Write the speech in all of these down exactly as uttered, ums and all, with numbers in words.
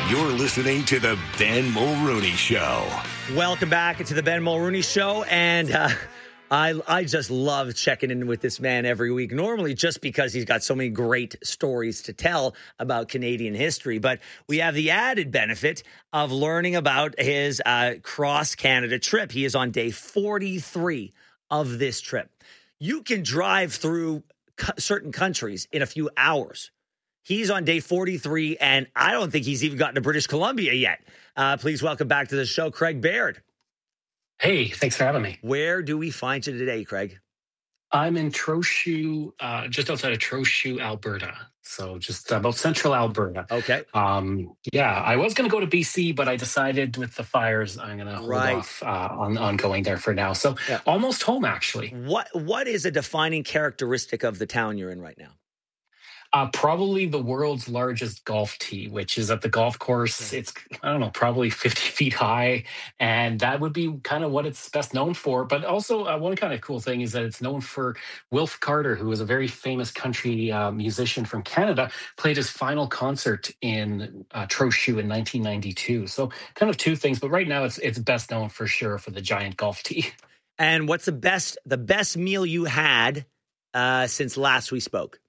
You're listening to the Ben Mulrooney Show. Welcome back to the Ben Mulrooney Show, and uh, I I just love checking in with this man every week. Normally, just because he's got so many great stories to tell about Canadian history, but we have the added benefit of learning about his uh, cross Canada trip. He is on day forty-three of this trip. You can drive through co- certain countries in a few hours. He's on day forty-three, and I don't think he's even gotten to British Columbia yet. Uh, please welcome back to the show, Craig Baird. Hey, thanks for having me. Where do we find you today, Craig? I'm in Trochu, uh, just outside of Trochu, Alberta. So just about central Alberta. Okay. Um, yeah, I was going to go to B C, but I decided with the fires, I'm going to hold Right. off uh, on, on going there for now. So Yeah. almost home, actually. What What is a defining characteristic of the town you're in right now? Uh, probably the world's largest golf tee, which is at the golf course. It's, I don't know, probably fifty feet high. And that would be kind of what it's best known for. But also, uh, one kind of cool thing is that it's known for Wilf Carter, who was a very famous country uh, musician from Canada, played his final concert in uh, Trochu in nineteen ninety-two. So kind of two things. But right now, it's it's best known for sure for the giant golf tee. And what's the best the best meal you had uh, since last we spoke?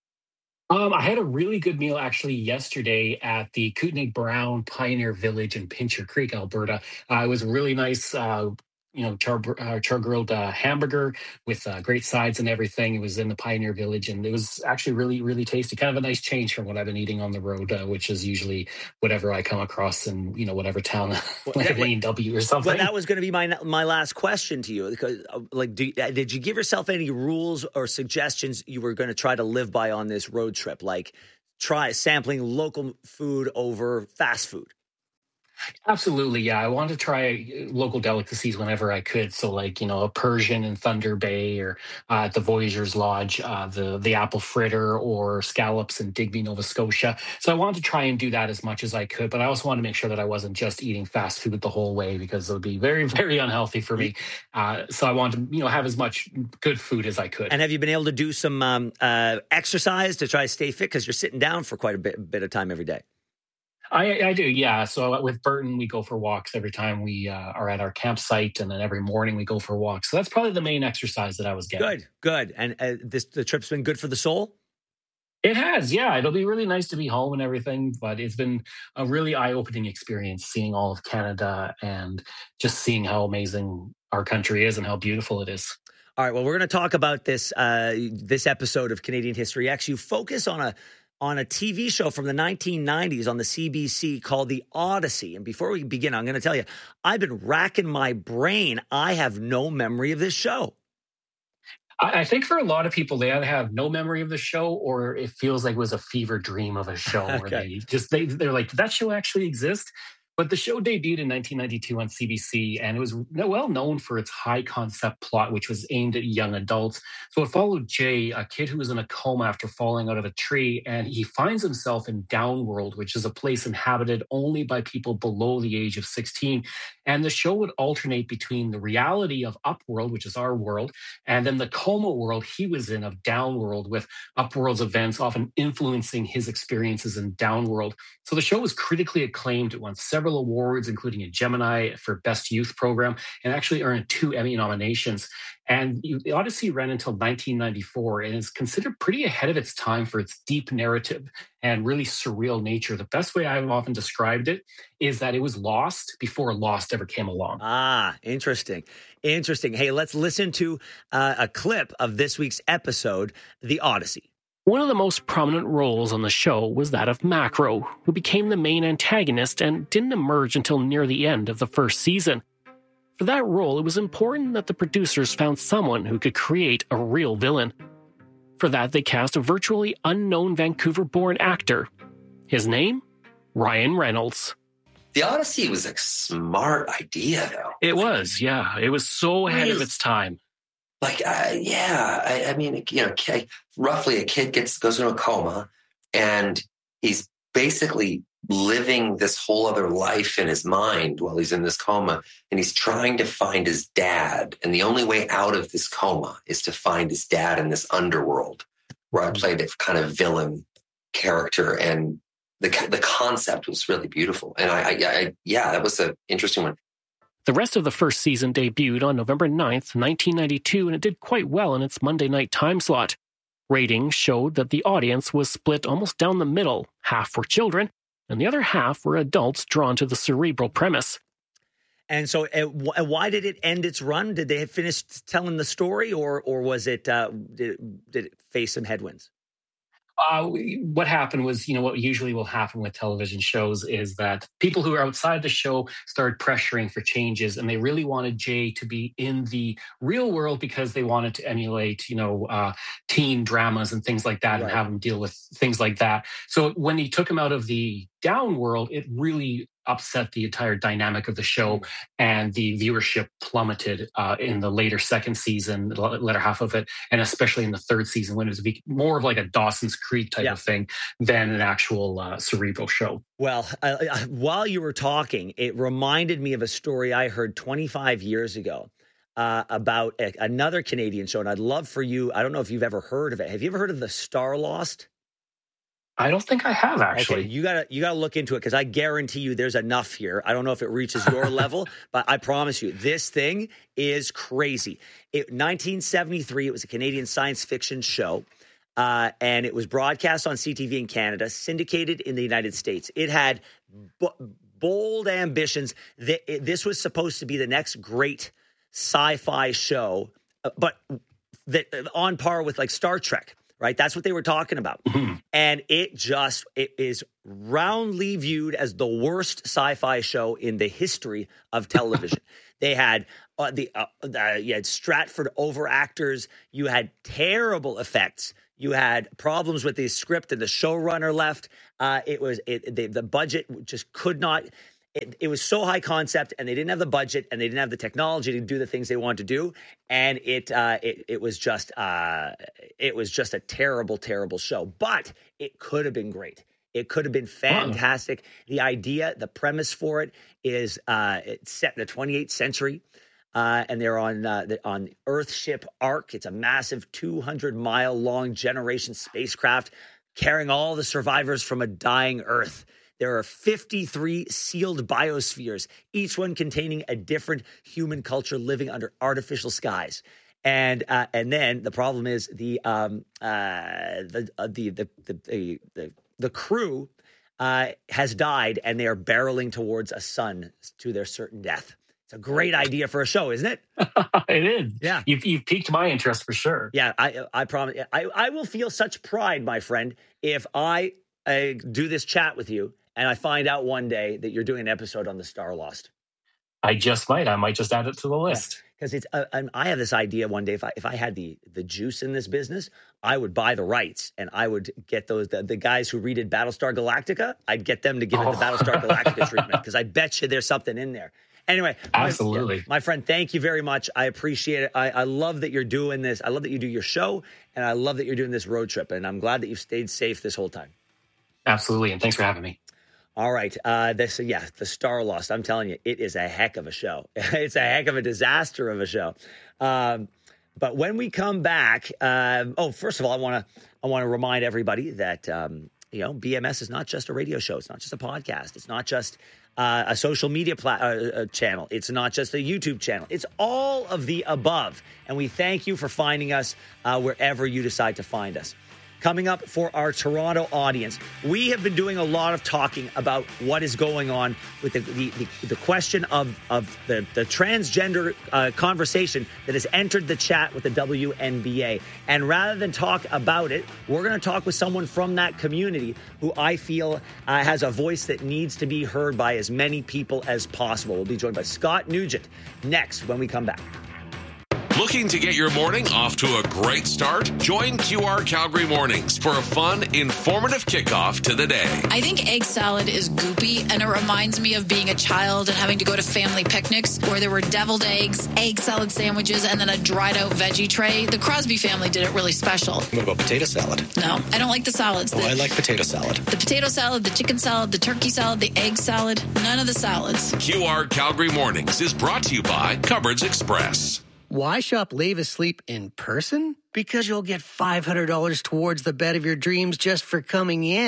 Um, I had a really good meal actually yesterday at the Kootenai Brown Pioneer Village in Pincher Creek, Alberta. Uh, it was a really nice, uh, you know, char, uh, char-grilled uh, hamburger with uh, great sides and everything. It was in the Pioneer Village, and it was actually really, really tasty. Kind of a nice change from what I've been eating on the road, uh, which is usually whatever I come across in, you know, whatever town, like that- A and W or something. Well, that was going to be my my last question to you. Because, uh, like, do, uh, did you give yourself any rules or suggestions you were going to try to live by on this road trip? Like, try sampling local food over fast food. Absolutely, yeah. I wanted to try local delicacies whenever I could. So, like, you know, a Persian in Thunder Bay, or uh, at the Voyageurs Lodge, uh, the the apple fritter, or scallops in Digby, Nova Scotia. So I wanted to try and do that as much as I could. But I also wanted to make sure that I wasn't just eating fast food the whole way, because it would be very, very unhealthy for me. Uh, so I wanted to, you know, have as much good food as I could. And have you been able to do some um, uh, exercise to try to stay fit? Because you're sitting down for quite a bit, bit of time every day. I, I do, yeah. So with Burton, we go for walks every time we uh, are at our campsite, and then every morning we go for walks. So that's probably the main exercise that I was getting. Good, good. And uh, this the trip's been good for the soul? It has, yeah. It'll be really nice to be home and everything, but it's been a really eye-opening experience seeing all of Canada and just seeing how amazing our country is and how beautiful it is. All right, well, we're going to talk about this uh, this episode of Canadian History X. You focus on a on a T V show from the nineteen nineties on the C B C called The Odyssey. And before we begin, I'm going to tell you, I've been racking my brain. I have no memory of this show. I think for a lot of people, they either have no memory of the show, or it feels like it was a fever dream of a show where Okay. they just, they, they're like, did that show actually exist? But the show debuted in nineteen ninety-two on C B C, and it was well known for its high concept plot, which was aimed at young adults. So it followed Jay, a kid who was in a coma after falling out of a tree, and he finds himself in Downworld, which is a place inhabited only by people below the age of sixteen. And the show would alternate between the reality of Upworld, which is our world, and then the coma world he was in of Downworld, with Upworld's events often influencing his experiences in Downworld. So the show was critically acclaimed. It won several awards, including a Gemini for Best Youth Program, and actually earned two Emmy nominations. And The Odyssey ran until nineteen ninety-four and is considered pretty ahead of its time for its deep narrative and really surreal nature. The best way I've often described it is that it was lost before Lost ever came along. Ah, interesting. Interesting. Hey, let's listen to uh, a clip of this week's episode, The Odyssey. One of the most prominent roles on the show was that of Macro, who became the main antagonist and didn't emerge until near the end of the first season. For that role, it was important that the producers found someone who could create a real villain. For that, they cast a virtually unknown Vancouver-born actor. His name? Ryan Reynolds. The Odyssey was a smart idea, though. It was, yeah. It was so ahead of its time. Like, uh, yeah, I, I mean, you know, ki- roughly a kid gets goes into a coma, and he's basically living this whole other life in his mind while he's in this coma, and he's trying to find his dad. And the only way out of this coma is to find his dad in this underworld, where I played a kind of villain character. And the the concept was really beautiful. And I, I, I yeah, that was an interesting one. The rest of the first season debuted on November ninth, nineteen ninety-two, and it did quite well in its Monday night time slot. Ratings showed that the audience was split almost down the middle. Half were children, and the other half were adults drawn to the cerebral premise. And so uh, why did it end its run? Did they finish telling the story, or or was it, uh, did, it did it face some headwinds? Uh, what happened was, you know, what usually will happen with television shows is that people who are outside the show started pressuring for changes, and they really wanted Jay to be in the real world because they wanted to emulate, you know, uh, teen dramas and things like that, right, and have him deal with things like that. So when he took him out of the down world, it really upset the entire dynamic of the show, and the viewership plummeted uh, in the later second season, the latter half of it, and especially in the third season when it was more of like a Dawson's Creek type yeah. of thing than an actual uh, cerebral show. Well, I, I, while you were talking, it reminded me of a story I heard twenty-five years ago uh, about a, another Canadian show, and I'd love for you, I don't know if you've ever heard of it. Have you ever heard of The Starlost? I don't think I have, actually. Okay, you gotta you gotta look into it, because I guarantee you there's enough here. I don't know if it reaches your level, but I promise you, this thing is crazy. It, nineteen seventy-three, it was a Canadian science fiction show, uh, and it was broadcast on C T V in Canada, syndicated in the United States. It had b- bold ambitions. This was supposed to be the next great sci-fi show, but that on par with like Star Trek. Right, that's what they were talking about, mm-hmm. and it just it is roundly viewed as the worst sci-fi show in the history of television. They had uh, the uh, uh, you had Stratford overactors, you had terrible effects, you had problems with the script, and the showrunner left. Uh, it was it, the, the budget just could not. It, it was so high concept, and they didn't have the budget, and they didn't have the technology to do the things they wanted to do, and it uh, it it was just uh, it was just a terrible, terrible show. But it could have been great. It could have been fantastic. Wow. The idea, the premise for it is uh, it's set in the twenty-eighth century, uh, and they're on uh, the, on Earthship Ark. It's a massive two hundred mile long generation spacecraft carrying all the survivors from a dying Earth. There are fifty-three sealed biospheres, each one containing a different human culture living under artificial skies. And uh, and then the problem is the um, uh, the, uh, the, the the the the crew uh, has died, and they are barreling towards a sun to their certain death. It's a great idea for a show, isn't it? It is. Yeah, you've, you've piqued my interest for sure. Yeah, I I promise. I I will feel such pride, my friend, if I, I do this chat with you, and I find out one day that you're doing an episode on the Starlost. I just might. I might just add it to the list. Because yeah, it's. Uh, and I have this idea one day. If I if I had the the juice in this business, I would buy the rights, and I would get those the, the guys who redid Battlestar Galactica. I'd get them to give oh. it the Battlestar Galactica treatment, because I bet you there's something in there. Anyway, absolutely, my, my friend, thank you very much. I appreciate it. I, I love that you're doing this. I love that you do your show, and I love that you're doing this road trip. And I'm glad that you've stayed safe this whole time. Absolutely, and thanks for having me. All right. Uh, this, yeah, the Starlost. I'm telling you, it is a heck of a show. It's a heck of a disaster of a show. Um, but when we come back, um, oh, first of all, I want to I want to remind everybody that um, you know, B M S is not just a radio show. It's not just a podcast. It's not just uh, a social media pla- uh, channel. It's not just a YouTube channel. It's all of the above. And we thank you for finding us uh, wherever you decide to find us. Coming up for our Toronto audience, we have been doing a lot of talking about what is going on with the the, the, the question of, of the, the transgender uh, conversation that has entered the chat with the W N B A. And rather than talk about it, we're going to talk with someone from that community who I feel uh, has a voice that needs to be heard by as many people as possible. We'll be joined by Scott Nugent next when we come back. Looking to get your morning off to a great start? Join Q R Calgary Mornings for a fun, informative kickoff to the day. I think egg salad is goopy, and it reminds me of being a child and having to go to family picnics where there were deviled eggs, egg salad sandwiches, and then a dried out veggie tray. The Crosby family did it really special. What about potato salad? No, I don't like the salads. Oh, the, I like potato salad. The potato salad, the chicken salad, the turkey salad, the egg salad, none of the salads. Q R Calgary Mornings is brought to you by Cupboards Express. Why shop Lave Asleep in person? Because you'll get five hundred dollars towards the bed of your dreams just for coming in.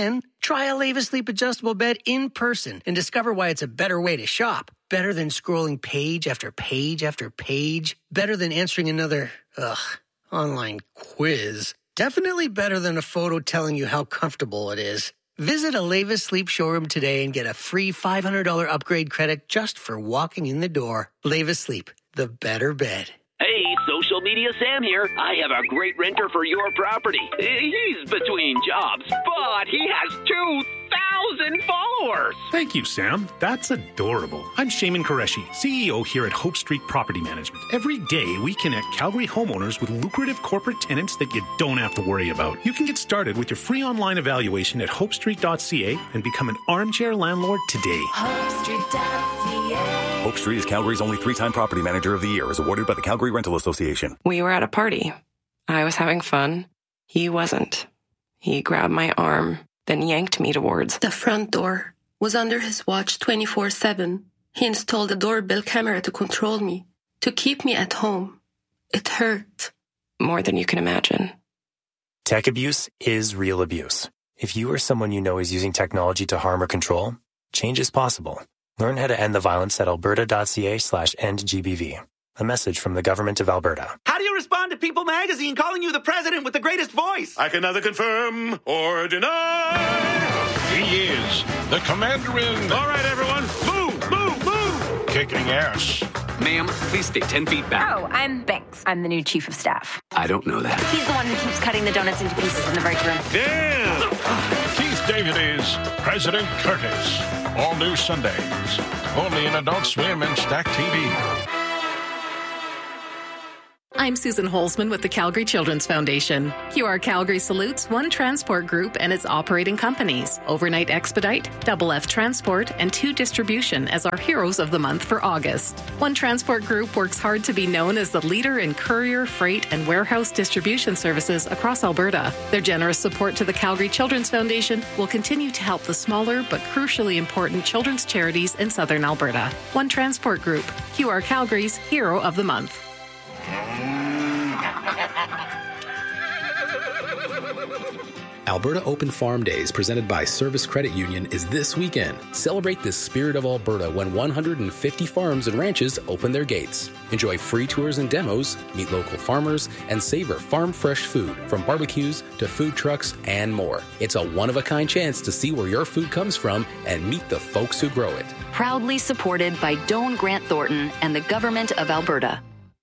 Try a Leva Sleep adjustable bed in person and discover why it's a better way to shop. Better than scrolling page after page after page. Better than answering another, ugh, online quiz. Definitely better than a photo telling you how comfortable it is. Visit a Leva Sleep showroom today and get a free five hundred dollars upgrade credit just for walking in the door. Leva Sleep, the better bed. Hey, Social Media Sam here. I have a great renter for your property. He's between jobs, but he has two thousand followers. Thank you, Sam. That's adorable. I'm Shaman Qureshi, C E O here at Hope Street Property Management. Every day, we connect Calgary homeowners with lucrative corporate tenants that you don't have to worry about. You can get started with your free online evaluation at hope street dot c a and become an armchair landlord today. hope street dot c a Hope Street is Calgary's only three-time Property Manager of the Year, as awarded by the Calgary Rental Association. We were at a party. I was having fun. He wasn't. He grabbed my arm, then yanked me towards the front door. Was under his watch twenty-four seven. He installed a doorbell camera to control me, to keep me at home. It hurt. More than you can imagine. Tech abuse is real abuse. If you or someone you know is using technology to harm or control, change is possible. Learn how to end the violence at alberta dot c a slash end G B V. A message from the Government of Alberta. How do you respond to People magazine calling you the president with the greatest voice? I can neither confirm or deny. He is the commander-in. All right, everyone. Move, move, move. Kicking ass. Ma'am, please stay ten feet back. Oh, I'm Banks. I'm the new chief of staff. I don't know that. He's the one who keeps cutting the donuts into pieces in the break room. Damn! Keith David is President Curtis. All new Sundays. Only in Adult Swim and Stack T V. I'm Susan Holzman with the Calgary Children's Foundation. Q R Calgary salutes One Transport Group and its operating companies, Overnight Expedite, Double F Transport, and Two Distribution as our heroes of the month for August. One Transport Group works hard to be known as the leader in courier, freight, and warehouse distribution services across Alberta. Their generous support to the Calgary Children's Foundation will continue to help the smaller but crucially important children's charities in southern Alberta. One Transport Group, Q R Calgary's Hero of the Month. Alberta Open Farm Days, presented by Service Credit Union, is this weekend. Celebrate the spirit of Alberta when one hundred fifty farms and ranches open their gates. Enjoy free tours and demos, meet local farmers, and savor farm-fresh food, from barbecues to food trucks and more. It's a one-of-a-kind chance to see where your food comes from and meet the folks who grow it. Proudly supported by Doane Grant Thornton and the Government of Alberta.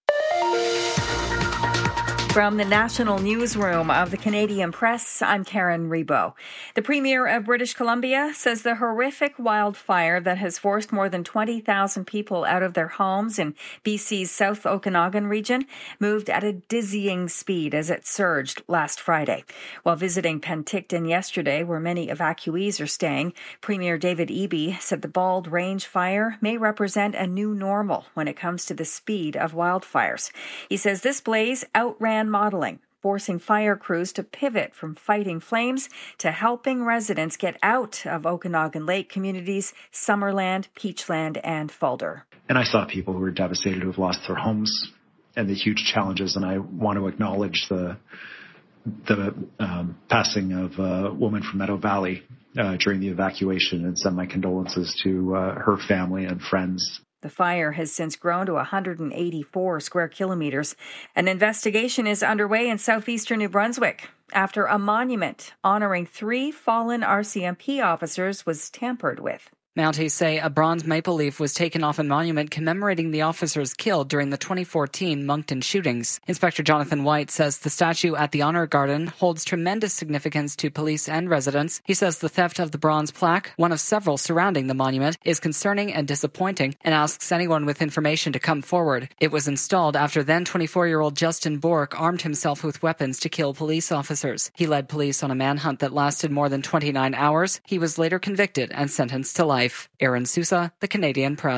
From the National Newsroom of the Canadian Press, I'm Karen Rebo. The Premier of British Columbia says the horrific wildfire that has forced more than twenty thousand people out of their homes in B C's South Okanagan region moved at a dizzying speed as it surged last Friday. While visiting Penticton yesterday, where many evacuees are staying, Premier David Eby said the Bald Range fire may represent a new normal when it comes to the speed of wildfires. He says this blaze outran modeling, forcing fire crews to pivot from fighting flames to helping residents get out of Okanagan Lake communities, Summerland, Peachland, and Falder. And I saw people who were devastated, who have lost their homes, and the huge challenges. And I want to acknowledge the the um, passing of a woman from Meadow Valley uh, during the evacuation, and send my condolences to uh, her family and friends. The fire has since grown to one hundred eighty-four square kilometers. An investigation is underway in southeastern New Brunswick after a monument honoring three fallen R C M P officers was tampered with. Mounties say a bronze maple leaf was taken off a monument commemorating the officers killed during the twenty fourteen Moncton shootings. Inspector Jonathan White says the statue at the Honor Garden holds tremendous significance to police and residents. He says the theft of the bronze plaque, one of several surrounding the monument, is concerning and disappointing, and asks anyone with information to come forward. It was installed after then twenty-four-year-old Justin Bork armed himself with weapons to kill police officers. He led police on a manhunt that lasted more than twenty-nine hours. He was later convicted and sentenced to life. Aaron Sousa, The Canadian Press.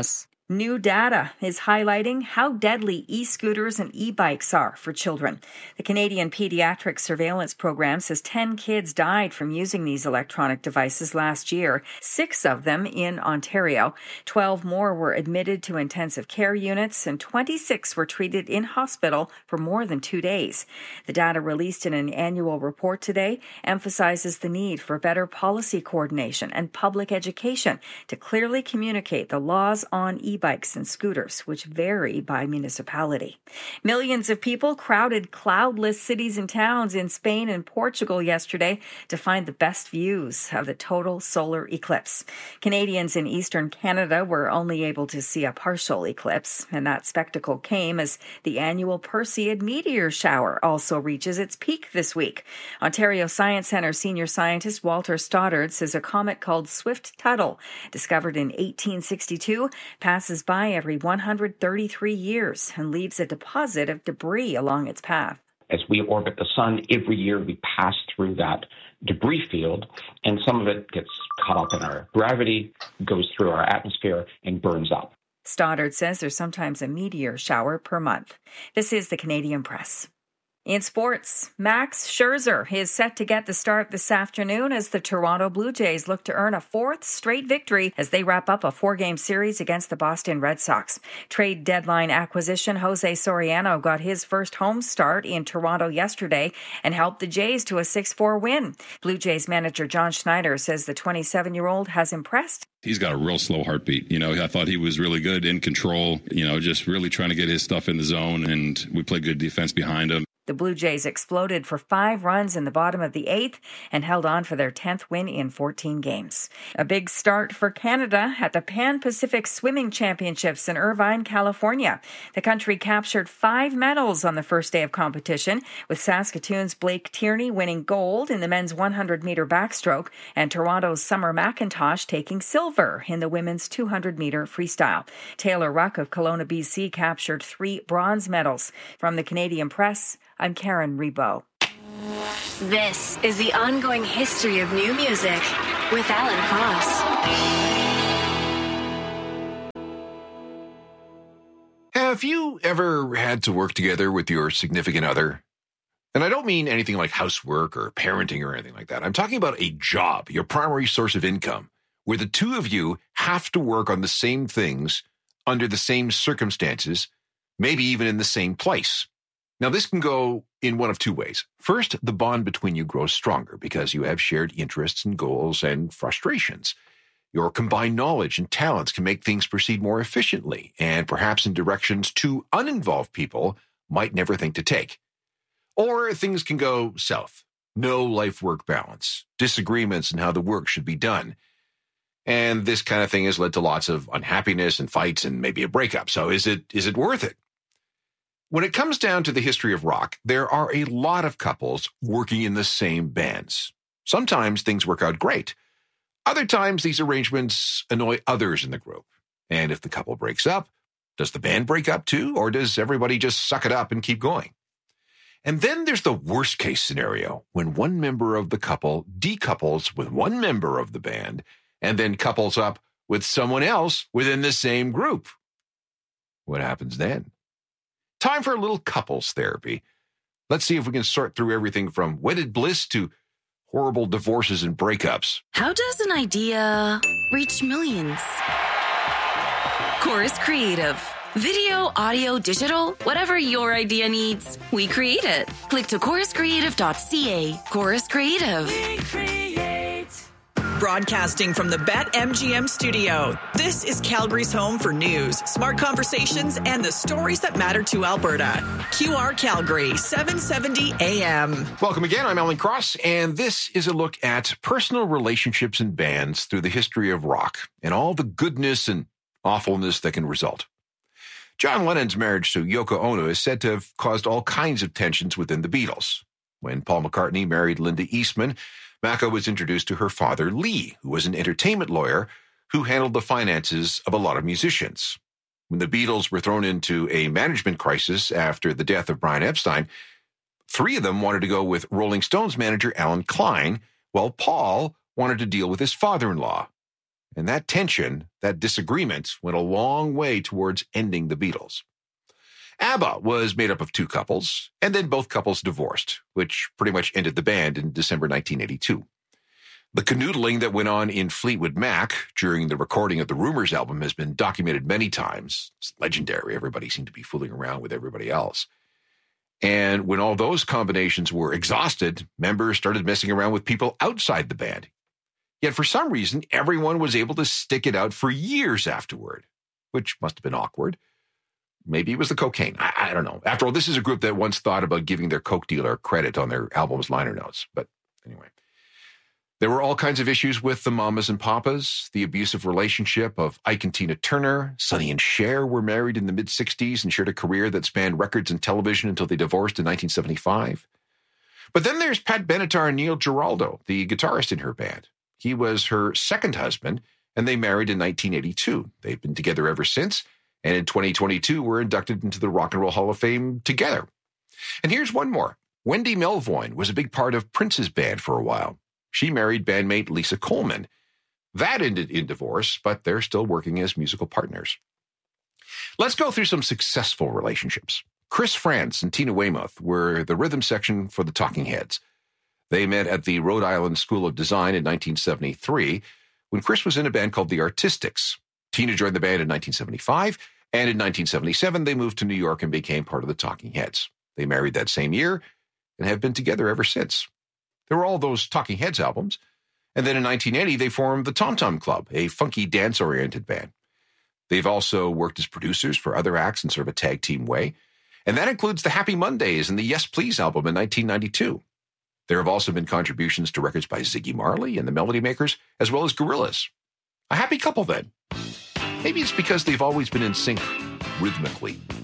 New data is highlighting how deadly e-scooters and e-bikes are for children. The Canadian Pediatric Surveillance Program says ten kids died from using these electronic devices last year, six of them in Ontario. Twelve more were admitted to intensive care units, and twenty-six were treated in hospital for more than two days. The data released in an annual report today emphasizes the need for better policy coordination and public education to clearly communicate the laws on e-bikes bikes and scooters, which vary by municipality. Millions of people crowded cloudless cities and towns in Spain and Portugal yesterday to find the best views of the total solar eclipse. Canadians in eastern Canada were only able to see a partial eclipse, and that spectacle came as the annual Perseid meteor shower also reaches its peak this week. Ontario Science Centre senior scientist Walter Stoddard says a comet called Swift-Tuttle, discovered in eighteen sixty-two, passes by every one hundred thirty-three years and leaves a deposit of debris along its path. As we orbit the sun, every year we pass through that debris field, and some of it gets caught up in our gravity, goes through our atmosphere, and burns up. Stoddard says there's sometimes a meteor shower per month. This is the Canadian Press. In sports, Max Scherzer is set to get the start this afternoon as the Toronto Blue Jays look to earn a fourth straight victory as they wrap up a four-game series against the Boston Red Sox. Trade deadline acquisition Jose Soriano got his first home start in Toronto yesterday and helped the Jays to a six four win. Blue Jays manager John Schneider says the twenty-seven-year-old has impressed. He's got a real slow heartbeat. You know, I thought he was really good, in control, you know, just really trying to get his stuff in the zone, and we played good defense behind him. The Blue Jays exploded for five runs in the bottom of the eighth and held on for their tenth win in fourteen games. A big start for Canada at the Pan-Pacific Swimming Championships in Irvine, California. The country captured five medals on the first day of competition, with Saskatoon's Blake Tierney winning gold in the men's one hundred meter backstroke and Toronto's Summer McIntosh taking silver in the women's two hundred meter freestyle. Taylor Ruck of Kelowna, B C captured three bronze medals. From the Canadian Press, I'm Karen Rebo. This is the ongoing history of new music with Alan Cross. Have you ever had to work together with your significant other? And I don't mean anything like housework or parenting or anything like that. I'm talking about a job, your primary source of income, where the two of you have to work on the same things under the same circumstances, maybe even in the same place. Now, this can go in one of two ways. First, the bond between you grows stronger because you have shared interests and goals and frustrations. Your combined knowledge and talents can make things proceed more efficiently and perhaps in directions two uninvolved people might never think to take. Or things can go south. No life-work balance, disagreements in how the work should be done. And this kind of thing has led to lots of unhappiness and fights and maybe a breakup. So is it is it worth it? When it comes down to the history of rock, there are a lot of couples working in the same bands. Sometimes things work out great. Other times these arrangements annoy others in the group. And if the couple breaks up, does the band break up too? Or does everybody just suck it up and keep going? And then there's the worst case scenario, when one member of the couple decouples with one member of the band and then couples up with someone else within the same group. What happens then? Time for a little couples therapy. Let's see if we can sort through everything from wedded bliss to horrible divorces and breakups. How does an idea reach millions? Chorus Creative. Video, audio, digital, whatever your idea needs, we create it. Click to chorus creative dot c a. Chorus Creative. We create. Broadcasting from the BetMGM studio, this is Calgary's home for news, smart conversations, and the stories that matter to Alberta. Q R Calgary, seven seventy A M. Welcome again. I'm Alan Cross, and this is a look at personal relationships and bands through the history of rock and all the goodness and awfulness that can result. John Lennon's marriage to Yoko Ono is said to have caused all kinds of tensions within the Beatles. When Paul McCartney married Linda Eastman, Mako was introduced to her father, Lee, who was an entertainment lawyer who handled the finances of a lot of musicians. When the Beatles were thrown into a management crisis after the death of Brian Epstein, three of them wanted to go with Rolling Stones manager Alan Klein, while Paul wanted to deal with his father-in-law. And that tension, that disagreement, went a long way towards ending the Beatles. ABBA was made up of two couples, and then both couples divorced, which pretty much ended the band in December nineteen eighty-two. The canoodling that went on in Fleetwood Mac during the recording of the Rumours album has been documented many times. It's legendary. Everybody seemed to be fooling around with everybody else. And when all those combinations were exhausted, members started messing around with people outside the band. Yet for some reason, everyone was able to stick it out for years afterward, which must have been awkward. Maybe it was the cocaine. I, I don't know. After all, this is a group that once thought about giving their coke dealer credit on their album's liner notes. But anyway, there were all kinds of issues with the Mamas and Papas, the abusive relationship of Ike and Tina Turner. Sonny and Cher were married in the mid-sixties and shared a career that spanned records and television until they divorced in nineteen seventy-five. But then there's Pat Benatar and Neil Giraldo, the guitarist in her band. He was her second husband, and they married in nineteen eighty-two. They've been together ever since, and in twenty twenty-two were inducted into the Rock and Roll Hall of Fame together. And here's one more. Wendy Melvoin was a big part of Prince's band for a while. She married bandmate Lisa Coleman. That ended in divorce, but they're still working as musical partners. Let's go through some successful relationships. Chris Frantz and Tina Weymouth were the rhythm section for the Talking Heads. They met at the Rhode Island School of Design in nineteen seventy-three when Chris was in a band called the Artistics. Tina joined the band in nineteen seventy-five, and in nineteen seventy-seven, they moved to New York and became part of the Talking Heads. They married that same year and have been together ever since. There were all those Talking Heads albums. And then in nineteen eighty, they formed the Tom Tom Club, a funky dance-oriented band. They've also worked as producers for other acts in sort of a tag team way. And that includes the Happy Mondays and the Yes Please album in nineteen ninety-two. There have also been contributions to records by Ziggy Marley and the Melody Makers, as well as Gorillaz. A happy couple, then. Maybe it's because they've always been in sync rhythmically.